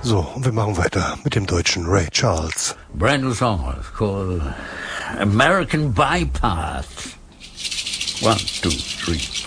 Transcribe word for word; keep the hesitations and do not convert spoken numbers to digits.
So, und wir machen weiter mit dem deutschen Ray Charles. Brand new song. It's called American Bypass. One, two, three.